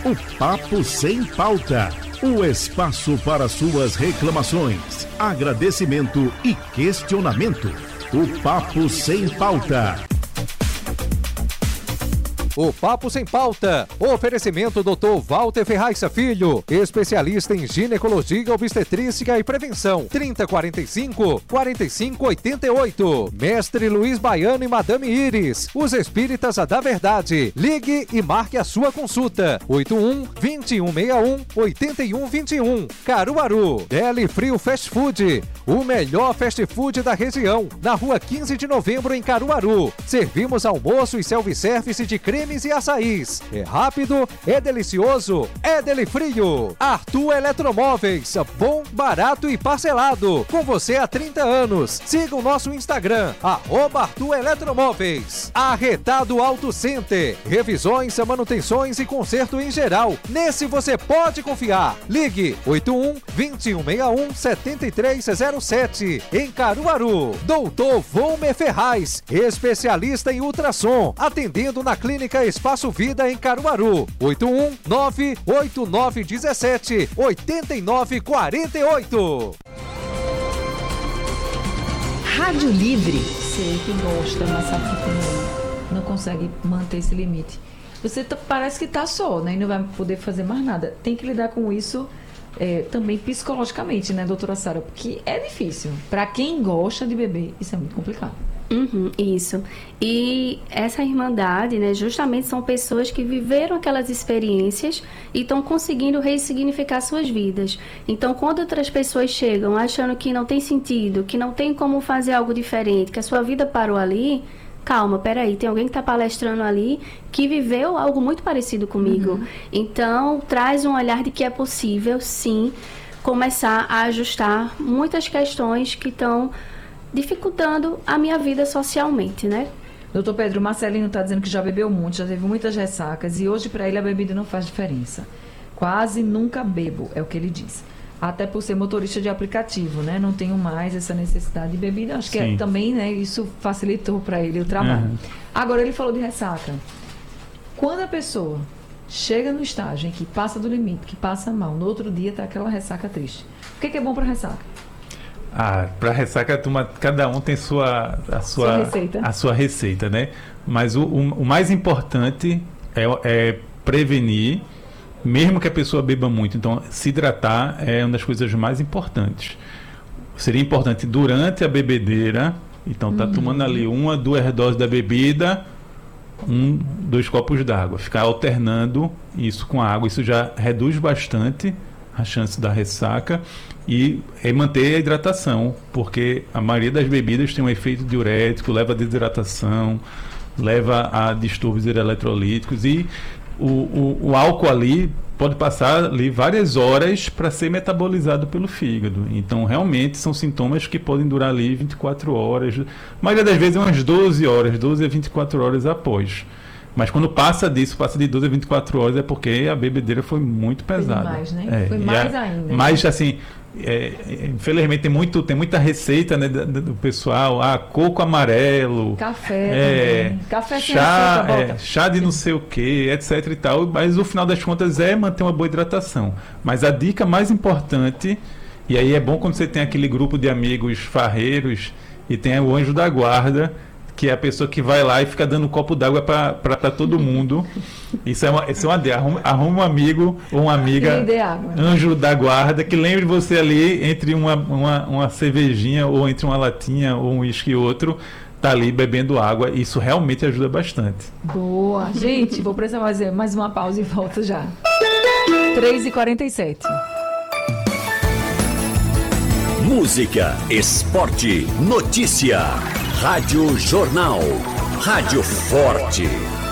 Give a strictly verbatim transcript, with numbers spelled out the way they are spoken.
o Papo Sem Pauta. O espaço para suas reclamações, agradecimento e questionamento. O Papo Sem Pauta. O Papo Sem Pauta. Oferecimento doutor Walter Ferraz Filho, especialista em ginecologia, obstetrícia e prevenção. trinta, quarenta e cinco, quarenta e cinco, oitenta e oito. Mestre Luiz Baiano e Madame Iris, os espíritas da verdade. Ligue e marque a sua consulta. oito um, vinte e um sessenta e um, oitenta e um vinte e um. Caruaru. Deli Frio Fast Food, o melhor fast food da região. Na rua quinze de novembro, em Caruaru. Servimos almoço e self-service de creme e açaís. É rápido, é delicioso, é Deli Frio. Arthur Eletromóveis, bom, barato e parcelado. Com você há trinta anos. Siga o nosso Instagram, arroba Arthur Eletromóveis. Arretado Auto Center, revisões, manutenções e conserto em geral. Nesse você pode confiar. Ligue oito um, vinte e um sessenta e um, setenta e três zero sete. Em Caruaru. Doutor Volmer Ferraz, especialista em ultrassom, atendendo na clínica Espaço Vida em Caruaru. oito um nove oito nove um sete oito nove quatro oito. Rádio Livre. Sei que gosta, mas sabe que tem, não consegue manter esse limite. Você tá, parece que tá só, né? E não vai poder fazer mais nada. Tem que lidar com isso é, também psicologicamente, né, doutora Sara? Porque é difícil. Para quem gosta de beber, isso é muito complicado. Uhum, isso. E essa irmandade, né, justamente são pessoas que viveram aquelas experiências e estão conseguindo ressignificar suas vidas. Então, quando outras pessoas chegam achando que não tem sentido, que não tem como fazer algo diferente, que a sua vida parou ali, calma, peraí, tem alguém que está palestrando ali que viveu algo muito parecido comigo. Uhum. Então, traz um olhar de que é possível, sim, começar a ajustar muitas questões que estão dificultando a minha vida socialmente, né? Doutor Pedro, o Marcelino está dizendo que já bebeu muito, já teve muitas ressacas e hoje para ele a bebida não faz diferença. Quase nunca bebo, é o que ele diz. Até por ser motorista de aplicativo, né? Não tenho mais essa necessidade de bebida. Acho que é, também, né? Isso facilitou para ele o trabalho. Uhum. Agora, ele falou de ressaca. Quando a pessoa chega no estágio em que passa do limite, que passa mal, no outro dia está aquela ressaca triste. O que, que é bom para ressaca? Ah, para ressaca, cada um tem sua, a, sua, sua receita. a sua receita, né? Mas o, o, o mais importante é, é prevenir, mesmo que a pessoa beba muito. Então, se hidratar é uma das coisas mais importantes. Seria importante durante a bebedeira, então tá uhum. tomando ali uma, duas doses da bebida, um, dois copos d'água. Ficar alternando isso com a água, isso já reduz bastante a chance da ressaca. E é manter a hidratação, porque a maioria das bebidas tem um efeito diurético, leva a desidratação, leva a distúrbios eletrolíticos e o, o, o álcool ali pode passar ali várias horas para ser metabolizado pelo fígado. Então, realmente, são sintomas que podem durar ali vinte e quatro horas, a maioria das vezes umas doze horas, doze a vinte e quatro horas após. Mas quando passa disso, passa de doze a vinte e quatro horas, é porque a bebedeira foi muito pesada. Foi mais, né? É, foi mais a, ainda. Mas, assim, é, infelizmente tem, muito, tem muita receita, né, do, do pessoal. Ah, coco amarelo. Café é, também. Café sem chá, açúcar, é, chá de não sei o que, etc e tal. Mas o final das contas é manter uma boa hidratação. Mas a dica mais importante, e aí é bom quando você tem aquele grupo de amigos farreiros e tem o anjo da guarda, que é a pessoa que vai lá e fica dando um copo d'água para todo mundo. Isso é uma, isso é uma ideia. Arruma, arruma um amigo ou uma amiga anjo da guarda que lembre você ali entre uma, uma, uma cervejinha ou entre uma latinha ou um uísque e outro, tá ali bebendo água. Isso realmente ajuda bastante. Boa. Gente, vou precisar fazer mais uma pausa e volto já. três e quarenta e sete. Música, esporte, notícia. Rádio Jornal. Rádio Forte.